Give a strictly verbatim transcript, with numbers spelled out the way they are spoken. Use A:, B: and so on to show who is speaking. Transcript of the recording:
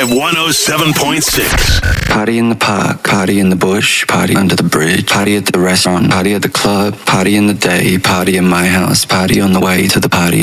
A: Live one oh seven point six.
B: Party in the park, party in the bush, party under the bridge, party at the restaurant, party at the club, party in the day, party in my house, party on the way to the party